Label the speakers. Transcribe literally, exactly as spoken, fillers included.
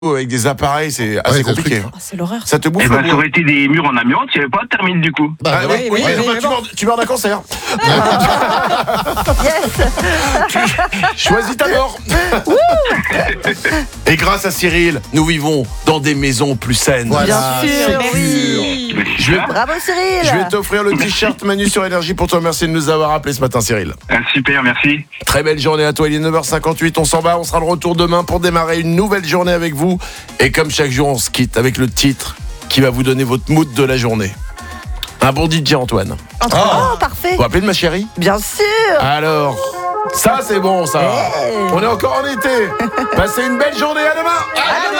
Speaker 1: avec des appareils, c'est assez
Speaker 2: Ouais,
Speaker 1: compliqué.
Speaker 2: truc.
Speaker 1: hein.
Speaker 3: Ah, c'est l'horreur.
Speaker 1: Ça te bouffe
Speaker 4: Eh
Speaker 1: le
Speaker 4: ben, ça
Speaker 1: bois.
Speaker 4: aurait été des murs en amiante, il n'y avait pas de thermite du coup.
Speaker 2: Bah,
Speaker 1: Ah,
Speaker 2: ouais.
Speaker 1: oui,
Speaker 3: oui,
Speaker 1: oui,
Speaker 3: oui,
Speaker 1: bah,
Speaker 3: oui,
Speaker 1: tu, meurs, tu meurs d'un cancer.
Speaker 5: Yes.
Speaker 1: Choisis ta mort. Et grâce à Cyril, nous vivons dans des maisons plus saines.
Speaker 2: Voilà,
Speaker 5: Bien sûr,
Speaker 2: c'est
Speaker 5: oui.
Speaker 4: Mais c'est
Speaker 1: Je vais-
Speaker 4: ça.
Speaker 5: Bravo Cyril.
Speaker 1: Je vais t'offrir le t-shirt Manu sur Énergie pour te remercier de nous avoir appelés ce matin, Cyril.
Speaker 4: Ah, super, merci.
Speaker 1: Très belle journée à toi, il est neuf heures cinquante-huit, on s'en va, on sera de retour demain pour démarrer une nouvelle journée avec vous. Et comme chaque jour, on se quitte avec le titre qui va vous donner votre mood de la journée. Un bon D J, Antoine.
Speaker 5: Oh, parfait.
Speaker 1: Vous vous rappelez de ma chérie?
Speaker 5: Bien sûr.
Speaker 1: Alors, ça c'est bon ça.
Speaker 5: Hey.
Speaker 1: On est encore en été. Passez une belle journée, à demain.
Speaker 5: À demain.